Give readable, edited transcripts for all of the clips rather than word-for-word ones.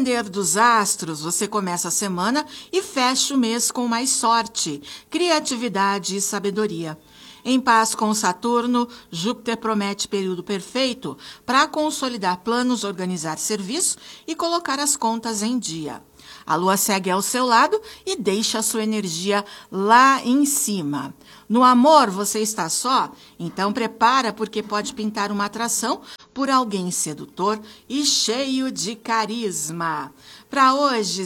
depender dos astros, você começa a semana e fecha o mês com mais sorte, criatividade e sabedoria. Em paz com Saturno, Júpiter promete período perfeito para consolidar planos, organizar serviço e colocar as contas em dia. A lua segue ao seu lado e deixa a sua energia lá em cima. No amor, você está só? Então prepara, porque pode pintar uma atração por alguém sedutor e cheio de carisma. Para hoje,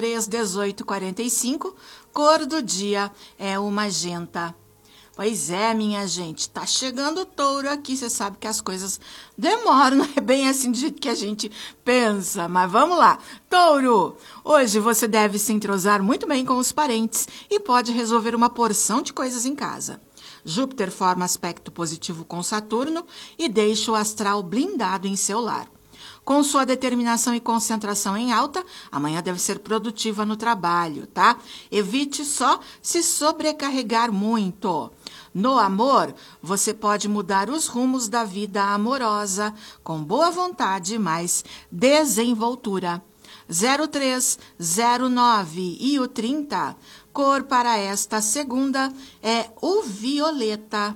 03-18-45, cor do dia é o magenta. Pois é, minha gente, tá chegando o touro aqui, você sabe que as coisas demoram, não é bem assim do jeito que a gente pensa, mas vamos lá. Touro, hoje você deve se entrosar muito bem com os parentes e pode resolver uma porção de coisas em casa. Júpiter forma aspecto positivo com Saturno e deixa o astral blindado em seu lar. Com sua determinação e concentração em alta, amanhã deve ser produtiva no trabalho, tá? Evite só se sobrecarregar muito. No amor, você pode mudar os rumos da vida amorosa com boa vontade e mais desenvoltura. 03, 09 e o 30, cor para esta segunda é o violeta.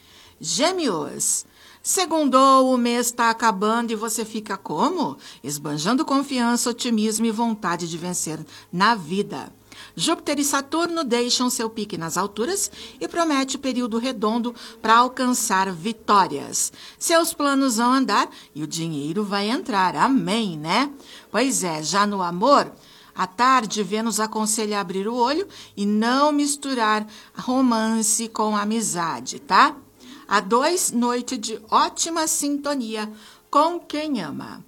Gêmeos. Segundou, o mês está acabando e você fica como? Esbanjando confiança, otimismo e vontade de vencer na vida. Júpiter e Saturno deixam seu pique nas alturas e promete período redondo para alcançar vitórias. Seus planos vão andar e o dinheiro vai entrar. Amém, né? Pois é, já no amor, à tarde, Vênus aconselha a abrir o olho e não misturar romance com amizade, tá? A 2, noite de ótima sintonia com quem ama.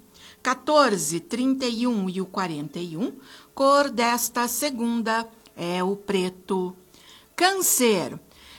14, 31 e o 41, cor desta segunda é o preto. Câncer.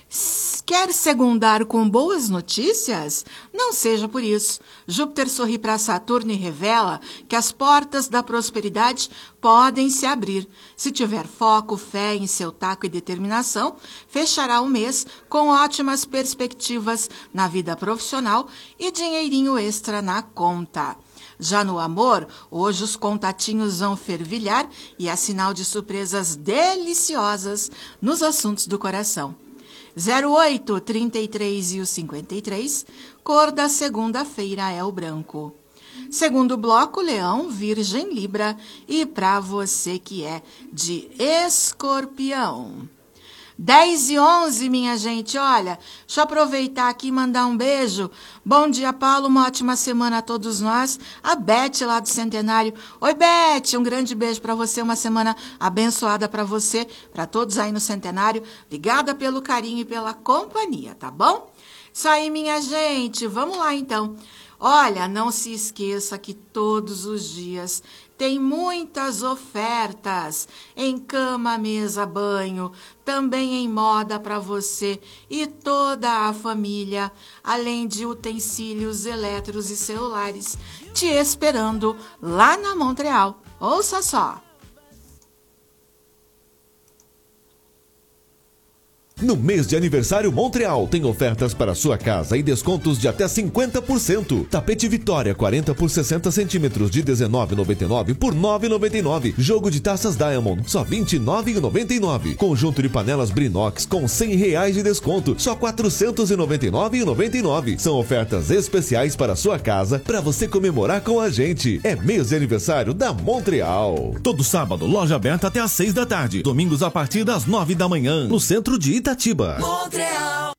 Quer segundar com boas notícias? Não seja por isso. Júpiter sorri para Saturno e revela que as portas da prosperidade podem se abrir. Se tiver foco, fé em seu taco e determinação, fechará o mês com ótimas perspectivas na vida profissional e dinheirinho extra na conta. Já no amor, hoje os contatinhos vão fervilhar e há sinal de surpresas deliciosas nos assuntos do coração. 08, 33 e o 53, cor da segunda-feira é o branco. Segundo bloco, Leão, Virgem, Libra e para você que é de Escorpião. 10 e 11, minha gente, olha, deixa eu aproveitar aqui e mandar um beijo. Bom dia, Paulo, uma ótima semana a todos nós. A Beth lá do Centenário. Oi, Beth, um grande beijo para você, uma semana abençoada para você, para todos aí no Centenário. Obrigada pelo carinho e pela companhia, tá bom? Isso aí, minha gente, vamos lá então. Olha, não se esqueça que todos os dias tem muitas ofertas em cama, mesa, banho, também em moda para você e toda a família, além de utensílios elétricos e celulares, te esperando lá na Montreal. Ouça só! No mês de aniversário Montreal, tem ofertas para sua casa e descontos de até 50%. Tapete Vitória 40 por 60 centímetros de R$19,99 por R$9,99. Jogo de taças Diamond, só R$29,99. Conjunto de panelas Brinox com R$100 de desconto, só R$499,99. São ofertas especiais para sua casa, para você comemorar com a gente. É mês de aniversário da Montreal. Todo sábado, loja aberta até às 6 da tarde. Domingos a partir das 9 da manhã, no centro de Itatiba. Montreal.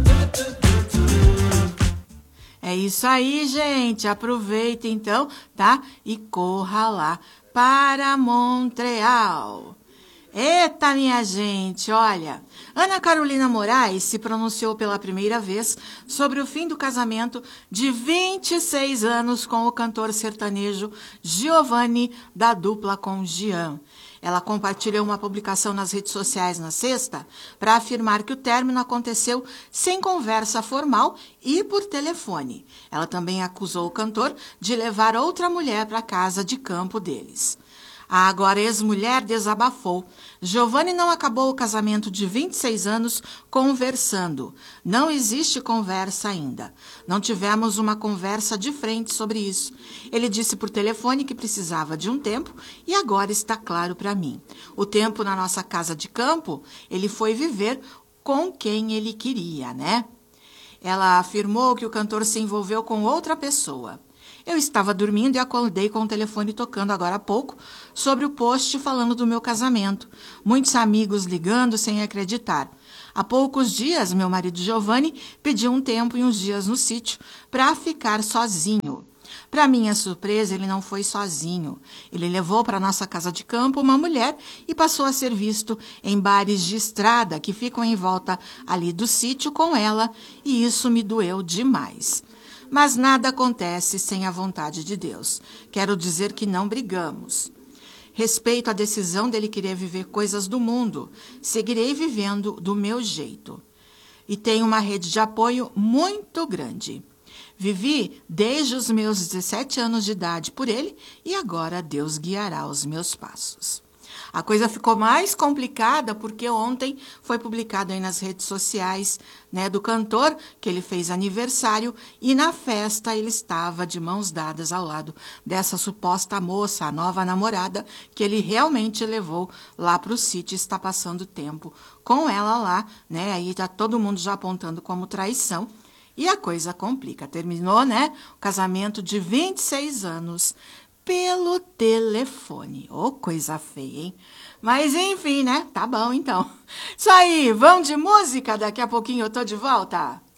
É isso aí, gente. Aproveita então, tá? E corra lá para Montreal. Eita, minha gente, olha. Ana Carolina Moraes se pronunciou pela primeira vez sobre o fim do casamento de 26 anos com o cantor sertanejo Giovanni, da dupla com Gian. Ela compartilhou uma publicação nas redes sociais na sexta para afirmar que o término aconteceu sem conversa formal e por telefone. Ela também acusou o cantor de levar outra mulher para a casa de campo deles. A agora ex-mulher desabafou. Giovanni não acabou o casamento de 26 anos conversando. Não existe conversa ainda. Não tivemos uma conversa de frente sobre isso. Ele disse por telefone que precisava de um tempo e agora está claro para mim. O tempo na nossa casa de campo, ele foi viver com quem ele queria, né? Ela afirmou que o cantor se envolveu com outra pessoa. Eu estava dormindo e acordei com o telefone tocando agora há pouco sobre o post falando do meu casamento. Muitos amigos ligando sem acreditar. Há poucos dias, meu marido Giovanni pediu um tempo e uns dias no sítio para ficar sozinho. Para minha surpresa, ele não foi sozinho. Ele levou para nossa casa de campo uma mulher e passou a ser visto em bares de estrada que ficam em volta ali do sítio com ela, e isso me doeu demais. Mas nada acontece sem a vontade de Deus. Quero dizer que não brigamos. Respeito a decisão dele querer viver coisas do mundo. Seguirei vivendo do meu jeito. E tenho uma rede de apoio muito grande. Vivi desde os meus 17 anos de idade por ele e agora Deus guiará os meus passos. A coisa ficou mais complicada porque ontem foi publicado aí nas redes sociais, né, do cantor que ele fez aniversário e na festa ele estava de mãos dadas ao lado dessa suposta moça, a nova namorada, que ele realmente levou lá para o sítio e está passando tempo com ela lá, né? Aí tá todo mundo já apontando como traição. E a coisa complica. Terminou, né? O casamento de 26 anos pelo telefone. Ô, coisa feia, hein? Mas, enfim, né? Tá bom, então. Isso aí, vamos de música? Daqui a pouquinho eu tô de volta.